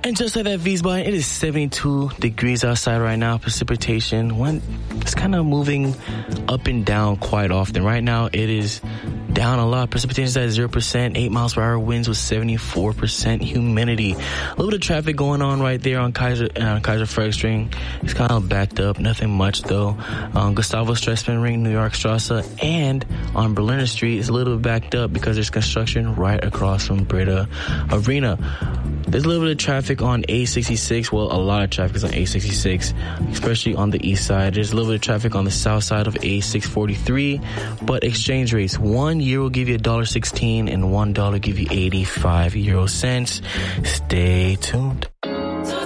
And just like that, V's button, it is 72 degrees outside right now. Precipitation, it's kind of moving up and down quite often. Right now, it is down a lot. Precipitation is at 0%, 8 miles per hour winds with 74% humidity. A little bit of traffic going on right there on Kaiser Frederick. It's kind of backed up. Nothing much, though. Gustavo Stresemann Ring, New York Strasse, and on Berliner Street is a little bit backed up because there's construction right across from Breda Arena. There's a little bit of traffic on A66. Well, a lot of traffic is on A66, especially on the east side. There's a little bit of traffic on the south side of A643. But exchange rates, 1 euro will give you $1.16 and $1 give you 85 euro cents. Stay tuned.